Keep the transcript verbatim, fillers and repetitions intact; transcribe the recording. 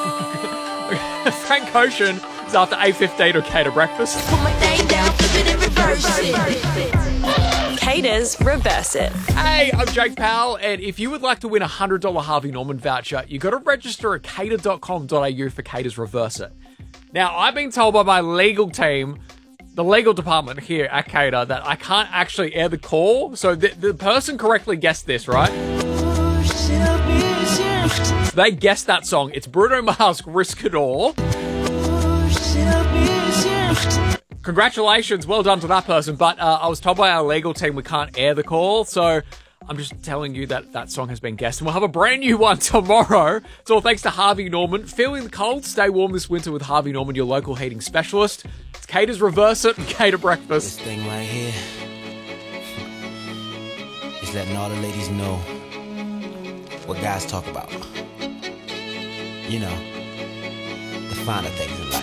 Frank Ocean is after eight fifteen or Cater Breakfast. Put my thing down, flip it and reverse it. Cater's Reverse It. Hey, I'm Jake Powell, and if you would like to win a one hundred dollars Harvey Norman voucher, you got to register at cater dot com dot a u for Cater's Reverse It. Now, I've been told by my legal team, the legal department here at Cater, that I can't actually air the call, so the, the person correctly guessed this, right? They guessed that song. It's Bruno Mars' Risk It All. Congratulations, well done to that person, but uh, I was told by our legal team we can't air the call, so I'm just telling you that that song has been guessed, and we'll have a brand new one tomorrow. It's all thanks to Harvey Norman. Feeling the cold? Stay warm this winter with Harvey Norman, your local heating specialist. It's Cater's Reverse It and Cater Breakfast. This thing right here is letting all the ladies know what guys talk about. You know, the finer things in life.